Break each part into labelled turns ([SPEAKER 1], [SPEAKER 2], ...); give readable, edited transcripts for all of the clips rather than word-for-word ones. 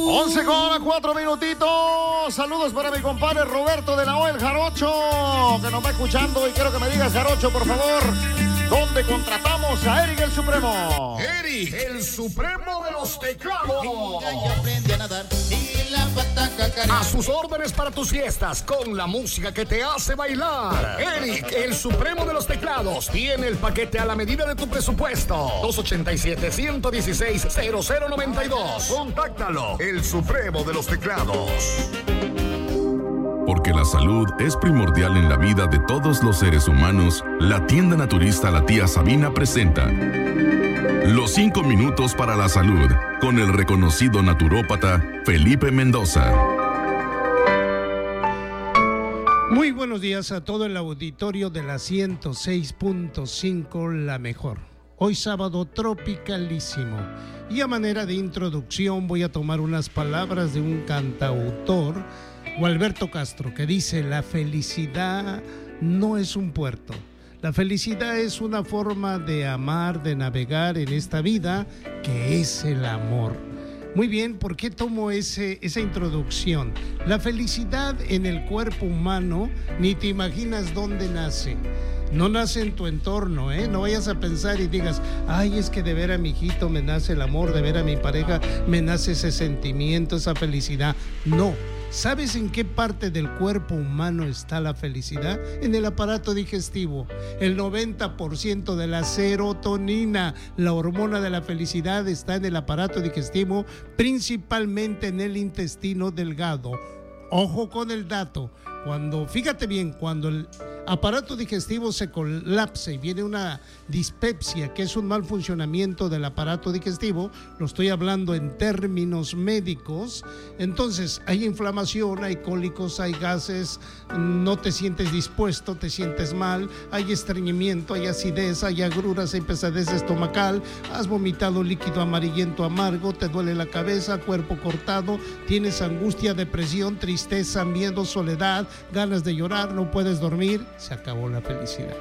[SPEAKER 1] 11:04. Saludos para mi compadre Roberto de la O, el Jarocho, que nos va escuchando, y quiero que me digas, Jarocho, por favor, ¿dónde contratamos a Eric el Supremo?
[SPEAKER 2] Eric, el Supremo de los teclados. A sus órdenes para tus fiestas, con la música que te hace bailar. Eric, el Supremo de los teclados, tiene el paquete a la medida de tu presupuesto. 287-116-0092. Contáctalo, el Supremo de los teclados.
[SPEAKER 3] Porque la salud es primordial en la vida de todos los seres humanos, la tienda naturista La Tía Sabina presenta Los 5 minutos para la salud, con el reconocido naturópata Felipe Mendoza.
[SPEAKER 4] Muy buenos días a todo el auditorio de la 106.5 La Mejor. Hoy sábado tropicalísimo. Y a manera de introducción voy a tomar unas palabras de un cantautor, Gualberto Castro, que dice: la felicidad no es un puerto. La felicidad es una forma de amar, de navegar en esta vida, que es el amor. Muy bien, ¿por qué tomo esa introducción? La felicidad en el cuerpo humano, ni te imaginas dónde nace. No nace en tu entorno, ¿eh? No vayas a pensar y digas, ay, es que de ver a mi hijito me nace el amor, de ver a mi pareja me nace ese sentimiento, esa felicidad. No. ¿Sabes en qué parte del cuerpo humano está la felicidad? En el aparato digestivo. El 90% de la serotonina, la hormona de la felicidad, está en el aparato digestivo, principalmente en el intestino delgado. Ojo con el dato. Fíjate bien, cuando el aparato digestivo se colapsa y viene una dispepsia, que es un mal funcionamiento del aparato digestivo, lo estoy hablando en términos médicos, entonces hay inflamación, hay cólicos, hay gases, no te sientes dispuesto, te sientes mal, hay estreñimiento, hay acidez, hay agruras, hay pesadez estomacal, has vomitado líquido amarillento amargo, te duele la cabeza, cuerpo cortado, tienes angustia, depresión, tristeza, miedo, soledad, ganas de llorar, no puedes dormir. Se acabó la felicidad.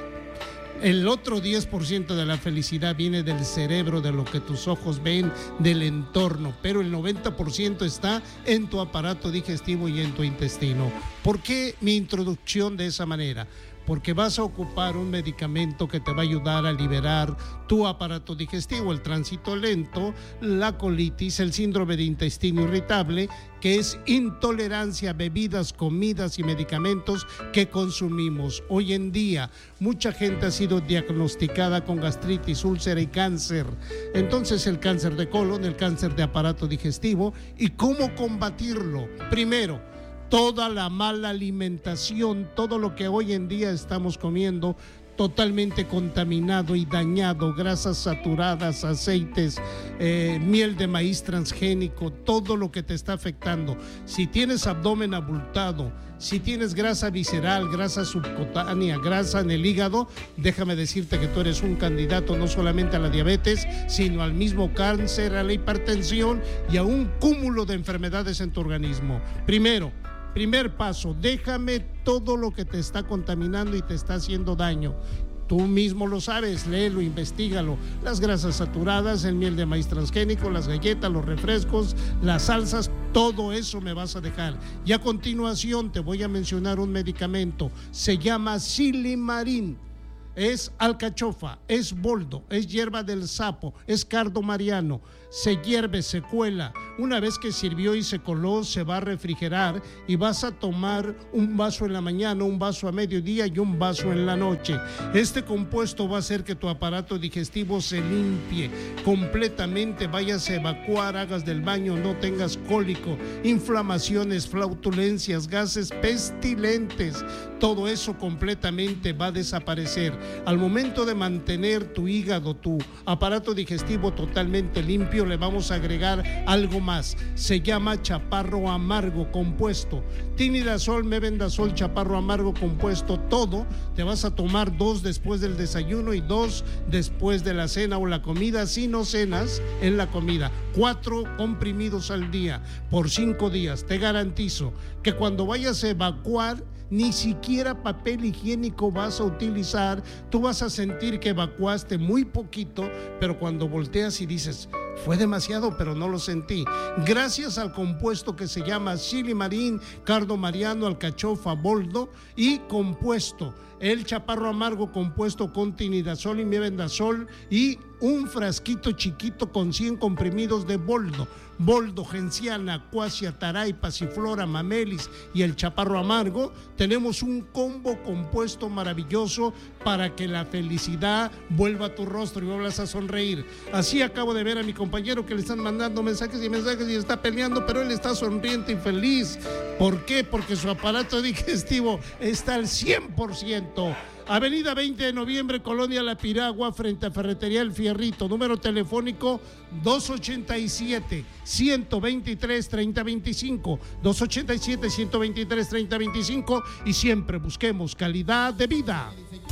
[SPEAKER 4] El otro 10% de la felicidad viene del cerebro, de lo que tus ojos ven, del entorno, pero el 90% está en tu aparato digestivo y en tu intestino. ¿Por qué mi introducción de esa manera? Porque vas a ocupar un medicamento que te va a ayudar a liberar tu aparato digestivo, el tránsito lento, la colitis, el síndrome de intestino irritable, que es intolerancia a bebidas, comidas y medicamentos que consumimos. Hoy en día, mucha gente ha sido diagnosticada con gastritis, úlcera y cáncer. Entonces, el cáncer de colon, el cáncer de aparato digestivo. ¿Y cómo combatirlo? Primero, toda la mala alimentación, todo lo que hoy en día estamos comiendo, totalmente contaminado y dañado, grasas saturadas, aceites, miel de maíz transgénico, todo lo que te está afectando. Si tienes abdomen abultado, si tienes grasa visceral, grasa subcutánea, grasa en el hígado, déjame decirte que tú eres un candidato no solamente a la diabetes, sino al mismo cáncer, a la hipertensión y a un cúmulo de enfermedades en tu organismo. Primer paso, déjame todo lo que te está contaminando y te está haciendo daño. Tú mismo lo sabes, léelo, investígalo. Las grasas saturadas, el miel de maíz transgénico, las galletas, los refrescos, las salsas, todo eso me vas a dejar. Y a continuación te voy a mencionar un medicamento, se llama Silimarín. Es alcachofa, es boldo, es hierba del sapo, es cardo mariano, se hierve, se cuela. Una vez que sirvió y se coló, se va a refrigerar y vas a tomar un vaso en la mañana, un vaso a mediodía y un vaso en la noche. Este compuesto va a hacer que tu aparato digestivo se limpie completamente, vayas a evacuar, hagas del baño, no tengas cólico, inflamaciones, flautulencias, gases pestilentes. Todo eso completamente va a desaparecer. Al momento de mantener tu hígado, tu aparato digestivo totalmente limpio, le vamos a agregar algo más. Se llama chaparro amargo compuesto. Tinidazol, mebendazol, chaparro amargo compuesto, todo. Te vas a tomar 2 después del desayuno y 2 después de la cena o la comida, si no cenas en la comida. 4 comprimidos al día por 5 días. Te garantizo que cuando vayas a evacuar, ni siquiera papel higiénico vas a utilizar. Tú vas a sentir que evacuaste muy poquito, pero cuando volteas y dices, Fue demasiado, pero no lo sentí. Gracias al compuesto que se llama Silimarín, Cardo Mariano, Alcachofa, Boldo y compuesto el chaparro amargo compuesto con tinidazol y mebendazol y un frasquito chiquito con 100 comprimidos de boldo, genciana, acuacia, taray, pasiflora, mamelis y el chaparro amargo. Tenemos un combo compuesto maravilloso para que la felicidad vuelva a tu rostro y vuelvas a sonreír. Así acabo de ver a mi compañero que le están mandando mensajes y está peleando, pero él está sonriente y feliz. ¿Por qué? Porque su aparato digestivo está al 100%. Avenida 20 de noviembre, Colonia La Piragua, frente a Ferretería El Fierrito. Número telefónico 287-123-3025. 287-123-3025. Y siempre busquemos calidad de vida.